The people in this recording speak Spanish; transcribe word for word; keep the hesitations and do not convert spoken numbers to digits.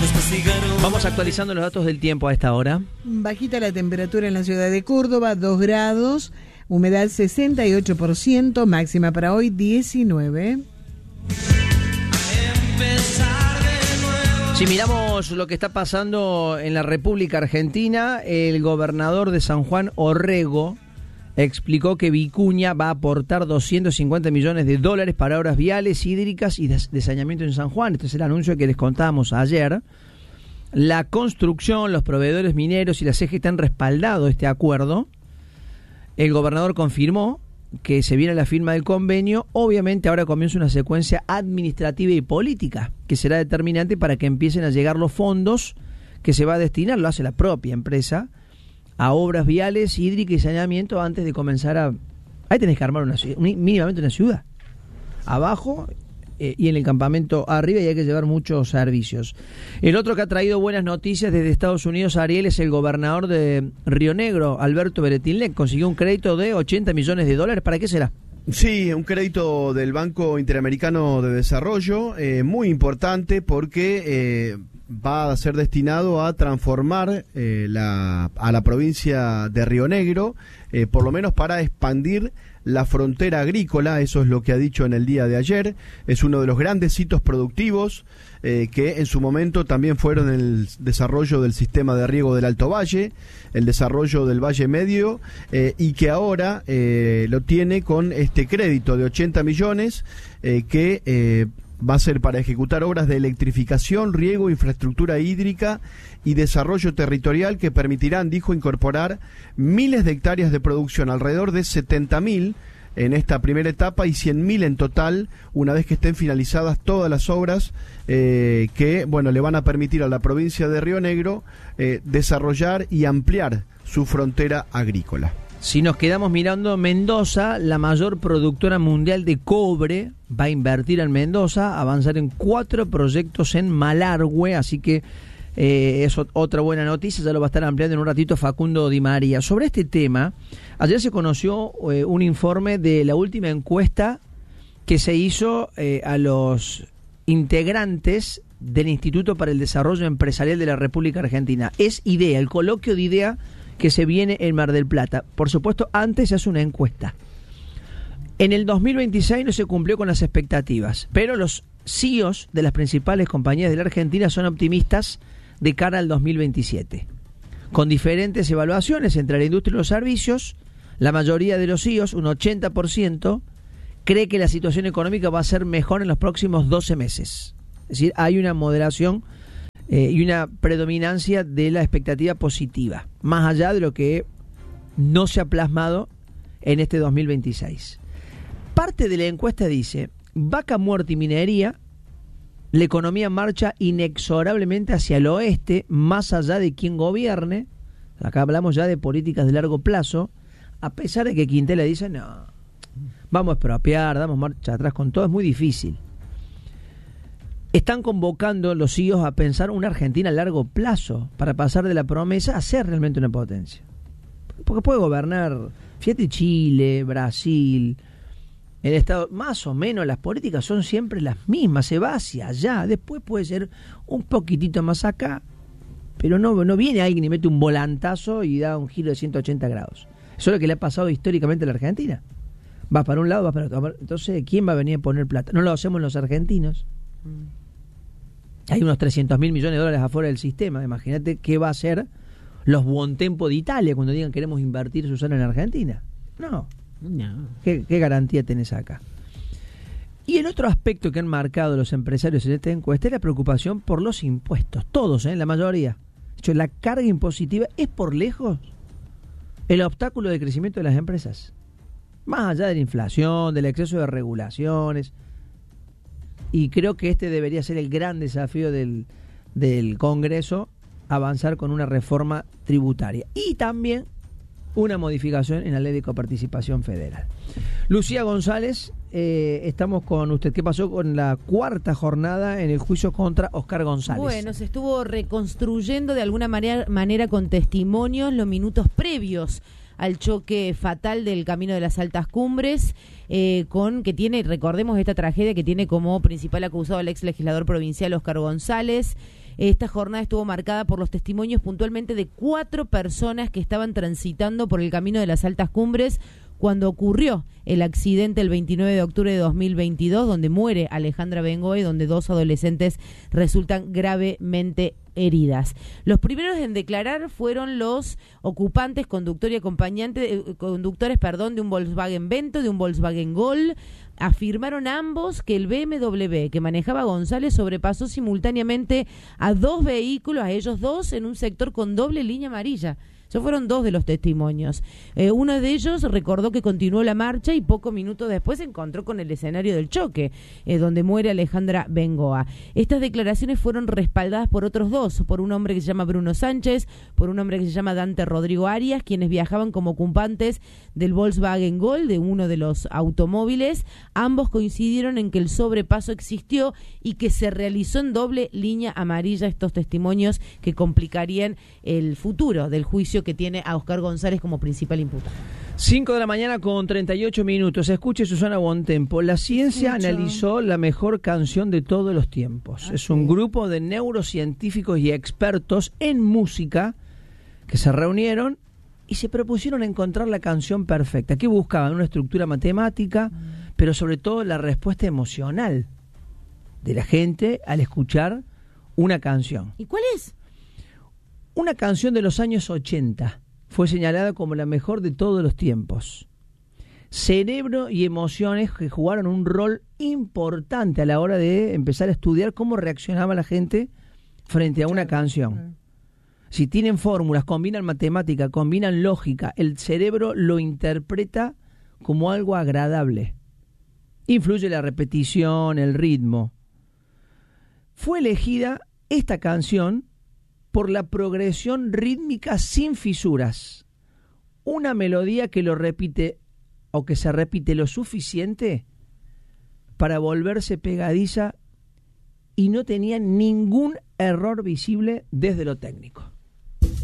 Vamos actualizando los datos del tiempo a esta hora. Bajita la temperatura en la ciudad de Córdoba, dos grados, humedad sesenta y ocho por ciento, máxima para hoy diecinueve. Si miramos lo que está pasando en la República Argentina, el gobernador de San Juan, Orrego, explicó que Vicuña va a aportar doscientos cincuenta millones de dólares para obras viales, hídricas y de, de saneamiento en San Juan. Este es el anuncio que les contábamos ayer. La construcción, los proveedores mineros y la C G T han respaldado este acuerdo. El gobernador confirmó que se viene la firma del convenio. Obviamente ahora comienza una secuencia administrativa y política que será determinante para que empiecen a llegar los fondos que se va a destinar, lo hace la propia empresa, a obras viales, hídricas y saneamiento antes de comenzar a... Ahí tenés que armar una ciudad, mínimamente una ciudad. Abajo eh, y en el campamento arriba, y hay que llevar muchos servicios. El otro que ha traído buenas noticias desde Estados Unidos, Ariel, es el gobernador de Río Negro, Alberto Beretilnec. Consiguió un crédito de ochenta millones de dólares. ¿Para qué será? Sí, un crédito del Banco Interamericano de Desarrollo, eh, muy importante porque eh, va a ser destinado a transformar eh, la, a la provincia de Río Negro, eh, por lo menos para expandir la frontera agrícola. Eso es lo que ha dicho en el día de ayer. Es uno de los grandes hitos productivos eh, que en su momento también fueron el desarrollo del sistema de riego del Alto Valle, el desarrollo del Valle Medio, eh, y que ahora eh, lo tiene con este crédito de ochenta millones eh, que eh, va a ser para ejecutar obras de electrificación, riego, infraestructura hídrica y desarrollo territorial que permitirán, dijo, incorporar miles de hectáreas de producción, alrededor de setenta mil en esta primera etapa y cien mil en total una vez que estén finalizadas todas las obras eh, que, bueno, le van a permitir a la provincia de Río Negro eh, desarrollar y ampliar su frontera agrícola. Si nos quedamos mirando Mendoza, la mayor productora mundial de cobre va a invertir en Mendoza, avanzar en cuatro proyectos en Malargüe, así que eh, es otra buena noticia, ya lo va a estar ampliando en un ratito Facundo Di María. Sobre este tema, ayer se conoció eh, un informe de la última encuesta que se hizo eh, a los integrantes del Instituto para el Desarrollo Empresarial de la República Argentina. Es IDEA, el coloquio de IDEA que se viene en Mar del Plata. Por supuesto, antes se hace una encuesta. En el dos mil veintiséis no se cumplió con las expectativas, pero los C E Os de las principales compañías de la Argentina son optimistas de cara al dos mil veintisiete. Con diferentes evaluaciones entre la industria y los servicios, la mayoría de los C E Os, un ochenta por ciento, cree que la situación económica va a ser mejor en los próximos doce meses. Es decir, hay una moderación Eh, y una predominancia de la expectativa positiva, más allá de lo que no se ha plasmado en este dos mil veintiséis. Parte de la encuesta dice: vaca muerta y minería, la economía marcha inexorablemente hacia el oeste, más allá de quien gobierne. Acá hablamos ya de políticas de largo plazo, a pesar de que Quintela dice: no, vamos a expropiar, damos marcha atrás con todo, es muy difícil. Están convocando los C E Os a pensar una Argentina a largo plazo para pasar de la promesa a ser realmente una potencia. Porque puede gobernar, fíjate, Chile, Brasil, el Estado, más o menos las políticas son siempre las mismas, se va hacia allá, después puede ser un poquitito más acá, pero no, no viene alguien y mete un volantazo y da un giro de ciento ochenta grados. Eso es lo que le ha pasado históricamente a la Argentina. Va para un lado, va para otro. Entonces, ¿quién va a venir a poner plata? No lo hacemos los argentinos. Hay unos trescientos mil millones de dólares afuera del sistema. Imagínate qué va a hacer los Buontempo de Italia cuando digan queremos invertir Susana en Argentina. No. no. ¿Qué, ¿Qué garantía tenés acá? Y el otro aspecto que han marcado los empresarios en esta encuesta es la preocupación por los impuestos. Todos, ¿eh? La mayoría. De hecho, la carga impositiva es por lejos el obstáculo de crecimiento de las empresas. Más allá de la inflación, del exceso de regulaciones. Y creo que este debería ser el gran desafío del, del Congreso, avanzar con una reforma tributaria. Y también una modificación en la ley de coparticipación federal. Lucía González, eh, estamos con usted. ¿Qué pasó con la cuarta jornada en el juicio contra Oscar González? Bueno, se estuvo reconstruyendo de alguna manera, manera con testimonios los minutos previos al choque fatal del Camino de las Altas Cumbres, eh, con que tiene, recordemos esta tragedia que tiene como principal acusado al ex legislador provincial Oscar González. Esta jornada estuvo marcada por los testimonios puntualmente de cuatro personas que estaban transitando por el camino de las altas cumbres cuando ocurrió el accidente el veintinueve de octubre de dos mil veintidós, donde muere Alejandra Bengoa y donde dos adolescentes resultan gravemente heridas. Los primeros en declarar fueron los ocupantes, conductor y acompañante, eh, conductores, perdón, de un Volkswagen Vento, de un Volkswagen Gol. Afirmaron ambos que el B M W que manejaba González sobrepasó simultáneamente a dos vehículos, a ellos dos, en un sector con doble línea amarilla. Esos fueron dos de los testimonios. Eh, uno de ellos recordó que continuó la marcha y pocos minutos después se encontró con el escenario del choque, eh, donde muere Alejandra Bengoa. Estas declaraciones fueron respaldadas por otros dos, por un hombre que se llama Bruno Sánchez, por un hombre que se llama Dante Rodrigo Arias, quienes viajaban como ocupantes del Volkswagen Gol, de uno de los automóviles. Ambos coincidieron en que el sobrepaso existió y que se realizó en doble línea amarilla. Estos testimonios que complicarían el futuro del juicio que tiene a Oscar González como principal imputado. cinco de la mañana con treinta y ocho minutos. Escuche, Susana Bontempo. La ciencia Escucho. analizó la mejor canción de todos los tiempos. Ah, es un sí. grupo de neurocientíficos y expertos en música que se reunieron y se propusieron encontrar la canción perfecta. ¿Qué buscaban? Una estructura matemática, mm. pero sobre todo la respuesta emocional de la gente al escuchar una canción. ¿Y cuál es? Una canción de los años ochenta fue señalada como la mejor de todos los tiempos. Cerebro y emociones que jugaron un rol importante a la hora de empezar a estudiar cómo reaccionaba la gente frente a una canción. Si tienen fórmulas, combinan matemática, combinan lógica, el cerebro lo interpreta como algo agradable. Influye la repetición, el ritmo. Fue elegida esta canción por la progresión rítmica sin fisuras. Una melodía que lo repite o que se repite lo suficiente para volverse pegadiza y no tenía ningún error visible desde lo técnico.